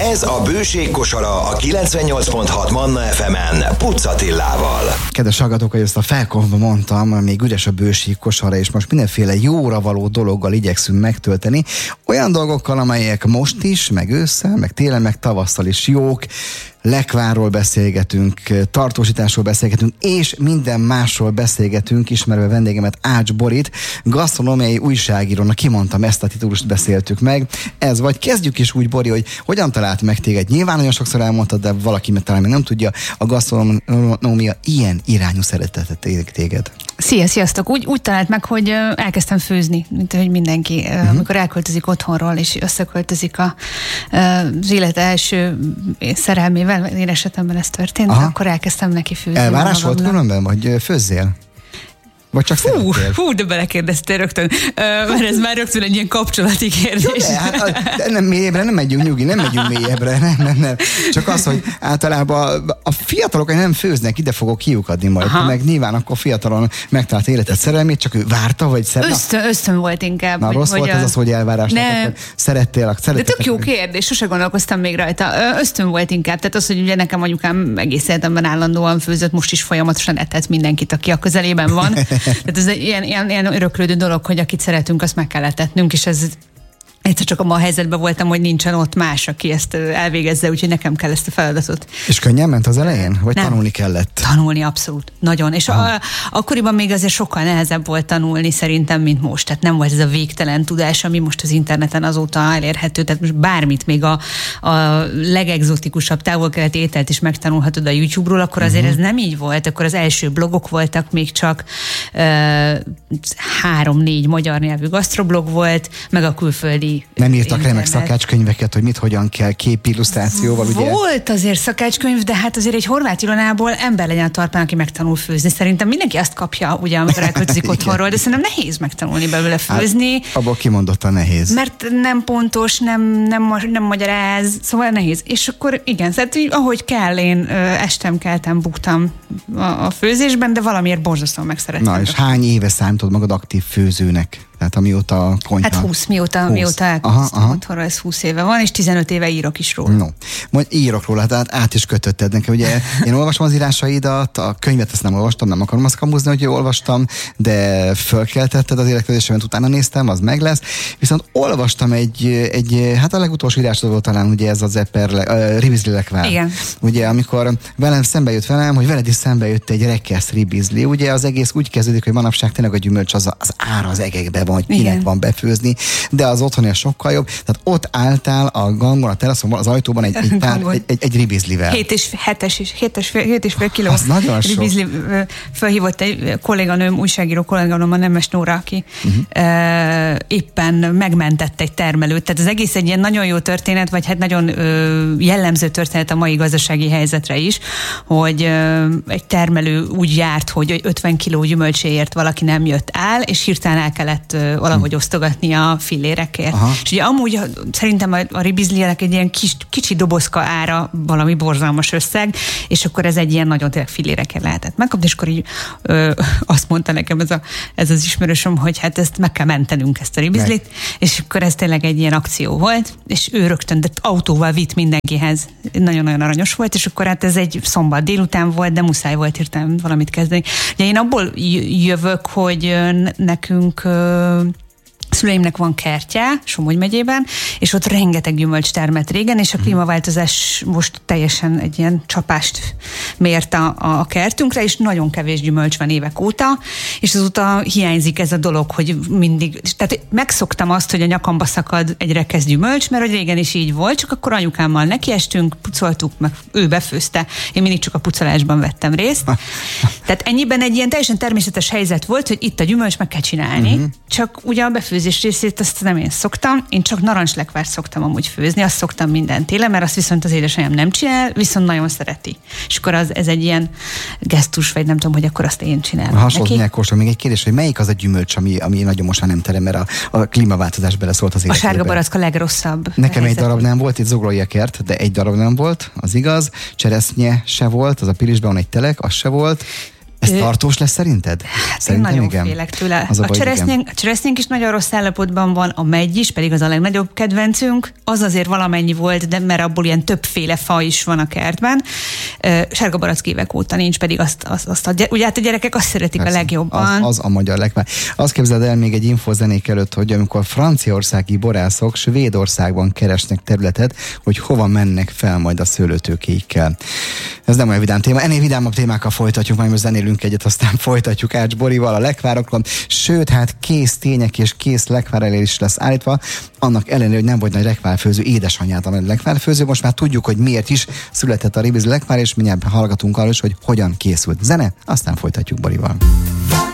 Ez a Bőség kosara a 98.6 Manna FM-en Puc Attilával. Kedves hallgatók, hogy ezt a felkonfban mondtam, még üres a bőség kosara, és most mindenféle jóra való dologgal igyekszünk megtölteni. Olyan dolgokkal, amelyek most is, meg ősszel, meg télen, meg tavasszal is jók. Lekvárról beszélgetünk, tartósításról beszélgetünk, és minden másról beszélgetünk, ismerve vendégemet, Ács Borit, gasztronómiai újságírónak, kimondtam, ezt a titulust beszéltük meg. Ez vagy kezdjük is úgy, Bori, hogy hogyan talált meg téged. Nyilván nagyon sokszor elmondtad, de valaki talán még nem tudja, a gasztronómia ilyen irányú szeretetett téged. Sziasztok! Úgy talált meg, hogy elkezdtem főzni, mint hogy mindenki. Amikor elköltözik otthonról, és összeköltözik az élet első szerelmével, én esetemben ez történt, akkor elkezdtem neki főzni. Elvárás volt különben, vagy főzzél? Vagy csak szerettél? De belekérdeztél rögtön, mert ez már rögtön egy ilyen kapcsolati kérdés. De nem mélyebbre, nem megyünk, Nyugi, nem megyünk mélyebbre, nem. Csak az, hogy általában a fiatalok nem főznek, ide fogok kiukadni majd, meg nyilván akkor fiatalon megtalált életet, szerelmét, csak ő várta, vagy ösztön volt inkább. Na, rossz volt ez az, hogy elvárás. Szerettél. De tök jó kérdés, sose gondolkoztam még rajta. Ösztön volt inkább, tehát az, hogy ugye nekem anyukám egész életemben állandóan főzött, most is folyamatosan etett mindenkit, aki a közelében van. Tehát ez egy ilyen öröklődő dolog, hogy akit szeretünk, azt meg kell etetnünk, és ez egyszer csak abban a helyzetben voltam, hogy nincsen ott más, aki ezt elvégezze, úgyhogy nekem kell ezt a feladatot. És könnyen ment az elején? Vagy nem. Tanulni kellett? Tanulni abszolút. Nagyon. És akkoriban még azért sokkal nehezebb volt tanulni szerintem, mint most. Tehát nem volt ez a végtelen tudás, ami most az interneten azóta elérhető. Tehát most bármit, még a legegzotikusabb távol-keleti ételt is megtanulhatod a YouTube-ról, akkor azért ez nem így volt. Akkor az első blogok voltak, még csak 3-4 magyar nyelvű gasztroblog volt, meg a külföldi nem írtak remek szakácskönyveket, hogy mit, hogyan kell képillusztrációval, ugye? Volt azért szakácskönyv, de hát azért egy horvát Ilonából ember legyen a talpán, aki megtanul főzni. Szerintem mindenki azt kapja, ugye, amikor elköltözik otthonról, de szerintem nehéz megtanulni belőle főzni. Hát, abból kimondottan nehéz. Mert nem pontos, nem magyaráz, szóval nehéz. És akkor igen, tehát ahogy kell, én estem, keltem, buktam a főzésben, de valamiért borzasztóan megszerettem. Na, és hány éve számítod magad aktív főzőnek? Tehát amióta a konyha... Hát 20, mióta elköltöztem otthonra, ez 20 éve van, és 15 éve írok is róla. No, majd írok róla, tehát át is kötötted nekem. Ugye én olvasom az írásaidat, a könyvet ezt nem olvastam, nem akarom azt kamuzni, hogy olvastam, de fölkeltetted az érdeklődésemet, utána néztem, az meg lesz. Viszont olvastam hát a legutolsó írásod volt talán ugye ez az ribizli lekvár. Igen. Ugye amikor szembe jött velem, hogy veled is szembe jött egy rekesz ribizli. Ugye az egész úgy kezdődik, hogy manapság tényleg a gyümölcs az ára az egekbe van, hogy kinek van befőzni, de az otthoni szokkkal jobb. Tehát ott álltál a gangon, a teraszon, az ajtóban egy ribizlivel. 7,5 kiló. Az nagyon sok. Ribizli. Felhívott egy kolléganőm, újságíró kolléganőm, a Nemes Nóra, aki éppen megmentett egy termelőt. Tehát az egész egy ilyen nagyon jó történet, vagy hát nagyon jellemző történet a mai gazdasági helyzetre is, hogy egy termelő úgy járt, hogy 50 kiló gyümölcséért valaki nem jött el, és hirtelen el kellett valahogy osztogatni a fillérekért. És ugye amúgy szerintem a ribizlielek egy ilyen kicsi dobozka ára valami borzalmas összeg, és akkor ez egy ilyen nagyon tényleg fillérekért lehetett megkapni, és akkor így azt mondta nekem ez az ismerősöm, hogy hát ezt meg kell mentenünk, ezt a ribizlit, és akkor ez tényleg egy ilyen akció volt, és ő rögtön autóval vitt mindenkihez. Nagyon-nagyon aranyos volt, és akkor hát ez egy szombat délután volt, de muszáj volt hirtelen valamit kezdeni. Ugye én abból jövök, hogy nekünk szüleimnek van kertje Somogy megyében, és ott rengeteg gyümölcs termett régen, és a klímaváltozás most teljesen egy ilyen csapást mért a kertünkre, és nagyon kevés gyümölcs van évek óta, és azóta hiányzik ez a dolog, hogy mindig, tehát megszoktam azt, hogy a nyakamba szakad egy rekesz gyümölcs, mert hogy régen is így volt, csak akkor anyukámmal nekiestünk, pucoltuk, meg ő befőzte, én mindig csak a pucolásban vettem részt. Tehát ennyiben egy ilyen teljesen természetes helyzet volt, hogy itt a gyümölcs meg kell csinálni, csak ugye a befőzés részét azt nem én szoktam, én csak narancslekvárt szoktam amúgy főzni, azt szoktam minden télen, mert azt viszont az édesanyám nem csinál, viszont nagyon szereti. És akkor ez egy ilyen gesztus, vagy nem tudom, hogy akkor azt én csinálom. Hasonlóan még egy kérdés, hogy melyik az a gyümölcs, ami nagyon most már nem terem, mert a klímaváltozás beleszólt az életébe. A sárga barack a legrosszabb. Nekem egy darab nem volt, itt Zuglói a kert, de egy darab nem volt, az igaz. Cseresznye se volt, az a Pilisben van egy telek, az se volt. Ez tartós lesz szerinted? Szerintem nagyon igen. Félek tőle. A cseresznyénk is nagyon rossz állapotban van, a megy is, pedig az a legnagyobb kedvencünk. Az azért valamennyi volt, de mert abból ilyen többféle fa is van a kertben. Sárga barack évek óta nincs, pedig ugye hát a gyerekek azt szeretik persze, a legjobban. Az a magyar lekvár. Azt képzeld el még egy infozenék előtt, hogy amikor franciaországi borászok Svédországban keresnek területet, hogy hova mennek fel majd a szőlőtőkéikkel. Ez nem olyan vidám téma. Ennél vidámabb témákkal folytatjuk, majd most zenélünk egyet, aztán folytatjuk Ács Borival a lekvárokon. Sőt, hát kész tények és kész lekvár elé is lesz állítva, annak ellenére, hogy nem volt nagy lekvárfőző, édesanyját a lekvárfőző. Most már tudjuk, hogy miért is született a ribizli lekvár, és mindjárt hallgatunk arról is, hogy hogyan készült. Zene, aztán folytatjuk Borival.